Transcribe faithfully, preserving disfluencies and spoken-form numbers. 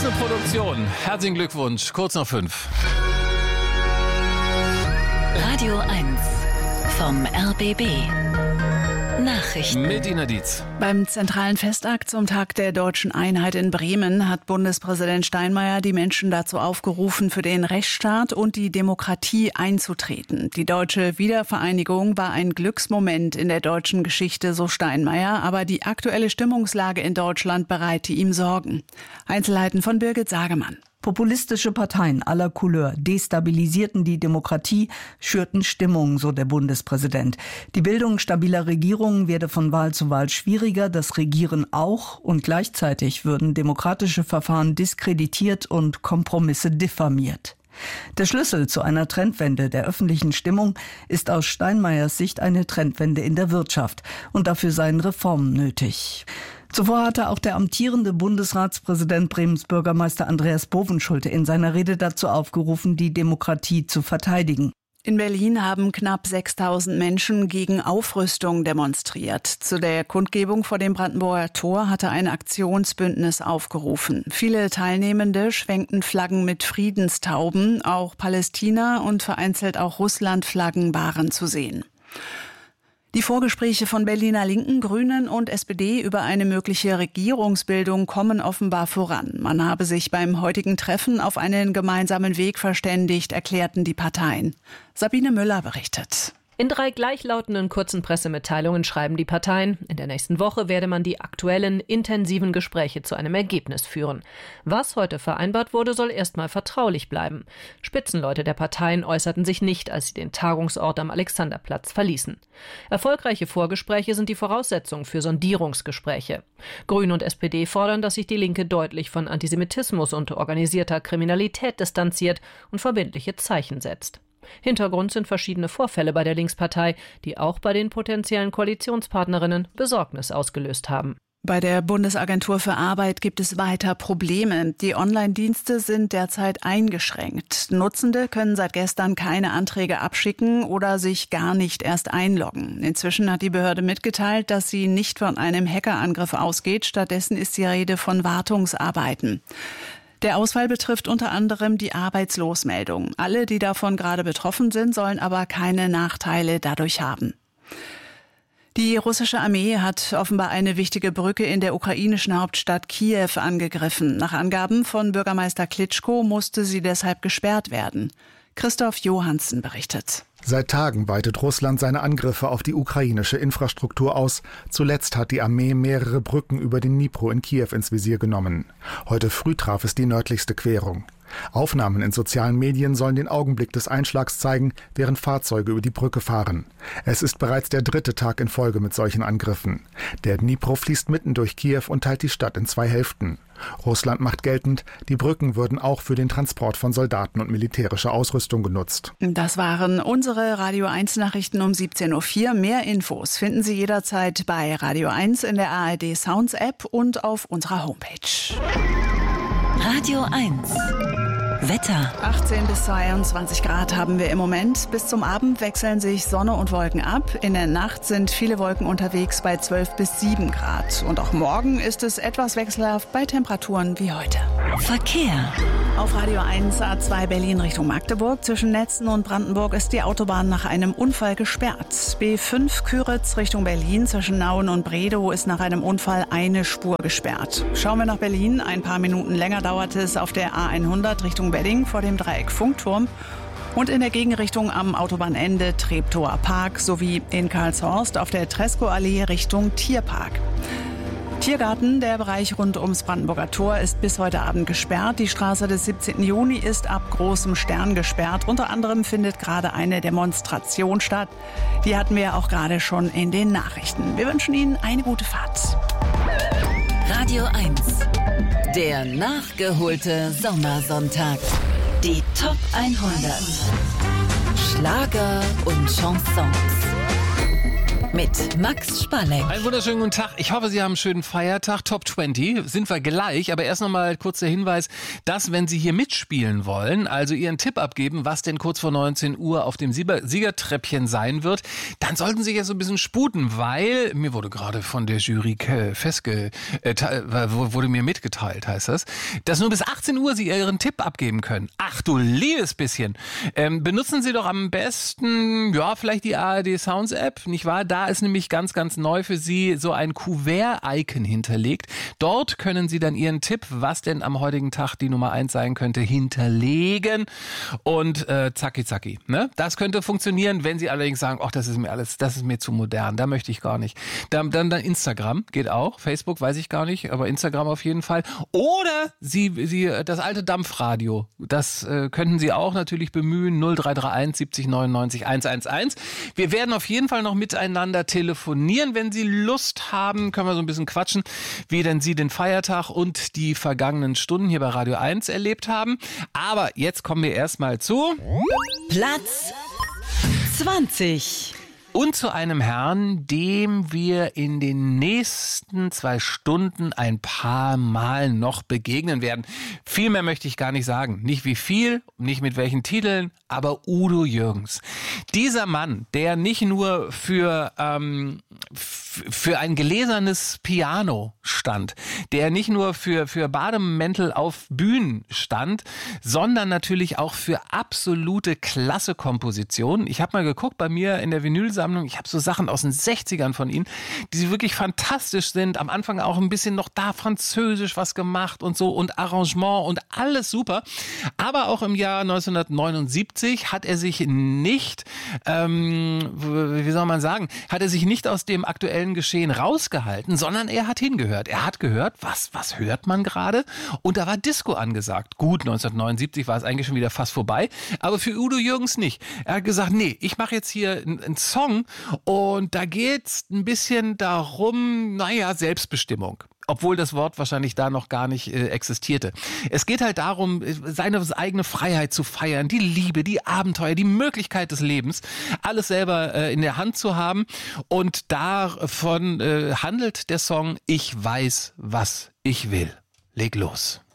Große Produktion. Herzlichen Glückwunsch. Kurz nach fünf. Radio eins vom R B B. Nachrichten. Mit Ina Dietz. Beim zentralen Festakt zum Tag der Deutschen Einheit in Bremen hat Bundespräsident Steinmeier die Menschen dazu aufgerufen, für den Rechtsstaat und die Demokratie einzutreten. Die deutsche Wiedervereinigung war ein Glücksmoment in der deutschen Geschichte, so Steinmeier, aber die aktuelle Stimmungslage in Deutschland bereite ihm Sorgen. Einzelheiten von Birgit Sagemann. Populistische Parteien aller Couleur destabilisierten die Demokratie, schürten Stimmung, so der Bundespräsident. Die Bildung stabiler Regierungen werde von Wahl zu Wahl schwieriger, das Regieren auch, und gleichzeitig würden demokratische Verfahren diskreditiert und Kompromisse diffamiert. Der Schlüssel zu einer Trendwende der öffentlichen Stimmung ist aus Steinmeiers Sicht eine Trendwende in der Wirtschaft, und dafür seien Reformen nötig. Zuvor hatte auch der amtierende Bundesratspräsident Bremens Bürgermeister Andreas Bovenschulte in seiner Rede dazu aufgerufen, die Demokratie zu verteidigen. In Berlin haben knapp sechstausend Menschen gegen Aufrüstung demonstriert. Zu der Kundgebung vor dem Brandenburger Tor hatte ein Aktionsbündnis aufgerufen. Viele Teilnehmende schwenkten Flaggen mit Friedenstauben. Auch Palästina und vereinzelt auch Russland-Flaggen waren zu sehen. Die Vorgespräche von Berliner Linken, Grünen und S P D über eine mögliche Regierungsbildung kommen offenbar voran. Man habe sich beim heutigen Treffen auf einen gemeinsamen Weg verständigt, erklärten die Parteien. Sabine Müller berichtet. In drei gleichlautenden kurzen Pressemitteilungen schreiben die Parteien, in der nächsten Woche werde man die aktuellen, intensiven Gespräche zu einem Ergebnis führen. Was heute vereinbart wurde, soll erstmal vertraulich bleiben. Spitzenleute der Parteien äußerten sich nicht, als sie den Tagungsort am Alexanderplatz verließen. Erfolgreiche Vorgespräche sind die Voraussetzung für Sondierungsgespräche. Grüne und S P D fordern, dass sich die Linke deutlich von Antisemitismus und organisierter Kriminalität distanziert und verbindliche Zeichen setzt. Hintergrund sind verschiedene Vorfälle bei der Linkspartei, die auch bei den potenziellen Koalitionspartnerinnen Besorgnis ausgelöst haben. Bei der Bundesagentur für Arbeit gibt es weiter Probleme. Die Online-Dienste sind derzeit eingeschränkt. Nutzende können seit gestern keine Anträge abschicken oder sich gar nicht erst einloggen. Inzwischen hat die Behörde mitgeteilt, dass sie nicht von einem Hackerangriff ausgeht. Stattdessen ist die Rede von Wartungsarbeiten. Der Ausfall betrifft unter anderem die Arbeitslosmeldung. Alle, die davon gerade betroffen sind, sollen aber keine Nachteile dadurch haben. Die russische Armee hat offenbar eine wichtige Brücke in der ukrainischen Hauptstadt Kiew angegriffen. Nach Angaben von Bürgermeister Klitschko musste sie deshalb gesperrt werden. Christoph Johansen berichtet. Seit Tagen weitet Russland seine Angriffe auf die ukrainische Infrastruktur aus. Zuletzt hat die Armee mehrere Brücken über den Dnipro in Kiew ins Visier genommen. Heute früh traf es die nördlichste Querung. Aufnahmen in sozialen Medien sollen den Augenblick des Einschlags zeigen, während Fahrzeuge über die Brücke fahren. Es ist bereits der dritte Tag in Folge mit solchen Angriffen. Der Dnipro fließt mitten durch Kiew und teilt die Stadt in zwei Hälften. Russland macht geltend, die Brücken würden auch für den Transport von Soldaten und militärischer Ausrüstung genutzt. Das waren unsere Radio eins Nachrichten um siebzehn Uhr vier. Mehr Infos finden Sie jederzeit bei Radio eins in der A R D Sounds App und auf unserer Homepage. Radio eins. Wetter. achtzehn bis zweiundzwanzig Grad haben wir im Moment. Bis zum Abend wechseln sich Sonne und Wolken ab. In der Nacht sind viele Wolken unterwegs bei zwölf bis sieben Grad. Und auch morgen ist es etwas wechselhaft bei Temperaturen wie heute. Verkehr. Auf Radio eins A zwei Berlin Richtung Magdeburg. Zwischen Netzen und Brandenburg ist die Autobahn nach einem Unfall gesperrt. B fünf Küritz Richtung Berlin. Zwischen Nauen und Bredow ist nach einem Unfall eine Spur gesperrt. Schauen wir nach Berlin. Ein paar Minuten länger dauerte es auf der A hundert Richtung Wedding vor dem Dreieck Funkturm und in der Gegenrichtung am Autobahnende Treptower Park sowie in Karlshorst auf der Tresco-Allee Richtung Tierpark. Tiergarten, der Bereich rund ums Brandenburger Tor, ist bis heute Abend gesperrt. Die Straße des siebzehnten Juni ist ab Großem Stern gesperrt. Unter anderem findet gerade eine Demonstration statt. Die hatten wir auch gerade schon in den Nachrichten. Wir wünschen Ihnen eine gute Fahrt. Radio eins. Der nachgeholte Sommersonntag. Die Top hundert. Schlager und Chansons. mit Max Spalleck. Einen wunderschönen guten Tag. Ich hoffe, Sie haben einen schönen Feiertag. Top zwanzig sind wir gleich. Aber erst noch mal kurz der Hinweis, dass, wenn Sie hier mitspielen wollen, also Ihren Tipp abgeben, was denn kurz vor neunzehn Uhr auf dem Siegertreppchen sein wird, dann sollten Sie jetzt so ein bisschen sputen, weil mir wurde gerade von der Jury festge... Äh, wurde mir mitgeteilt, heißt das, dass nur bis achtzehn Uhr Sie Ihren Tipp abgeben können. Ach du liebes bisschen. Ähm, benutzen Sie doch am besten, ja, vielleicht die A R D Sounds App, nicht wahr? Da ist nämlich ganz, ganz neu für Sie so ein Kuvert-Icon hinterlegt. Dort können Sie dann Ihren Tipp, was denn am heutigen Tag die Nummer eins sein könnte, hinterlegen. Und äh, zacki zacki. Ne? Das könnte funktionieren, wenn Sie allerdings sagen, ach, das ist mir alles, das ist mir zu modern, da möchte ich gar nicht. Dann, dann, dann Instagram geht auch, Facebook weiß ich gar nicht, aber Instagram auf jeden Fall. Oder Sie, Sie das alte Dampfradio, das äh, könnten Sie auch natürlich bemühen, null drei drei eins siebzig neunundneunzig hunderteins. Wir werden auf jeden Fall noch miteinander telefonieren. Wenn Sie Lust haben, können wir so ein bisschen quatschen, wie denn Sie den Feiertag und die vergangenen Stunden hier bei Radio eins erlebt haben. Aber jetzt kommen wir erstmal zu Platz zwanzig. Und zu einem Herrn, dem wir in den nächsten zwei Stunden ein paar Mal noch begegnen werden. Viel mehr möchte ich gar nicht sagen. Nicht wie viel, nicht mit welchen Titeln, aber Udo Jürgens. Dieser Mann, der nicht nur für, ähm, für ein gläsernes Piano stand, der nicht nur für, für Bademäntel auf Bühnen stand, sondern natürlich auch für absolute Klasse-Kompositionen. Ich habe mal geguckt bei mir in der Vinylsammlung, ich habe so Sachen aus den sechzigern von ihm, die wirklich fantastisch sind. Am Anfang auch ein bisschen noch da französisch was gemacht und so und Arrangement und alles super. Aber auch im Jahr neunzehnhundertneunundsiebzig hat er sich nicht, ähm, wie soll man sagen, hat er sich nicht aus dem aktuellen Geschehen rausgehalten, sondern er hat hingehört. Er hat gehört, was, was hört man gerade? Und da war Disco angesagt. Gut, neunzehnhundertneunundsiebzig war es eigentlich schon wieder fast vorbei, aber für Udo Jürgens nicht. Er hat gesagt, nee, ich mache jetzt hier einen Song und da geht's ein bisschen darum, naja, Selbstbestimmung. Obwohl das Wort wahrscheinlich da noch gar nicht äh, existierte. Es geht halt darum, seine eigene Freiheit zu feiern, die Liebe, die Abenteuer, die Möglichkeit des Lebens, alles selber äh, in der Hand zu haben. Und davon äh, handelt der Song Ich weiß, was ich will. Leg los.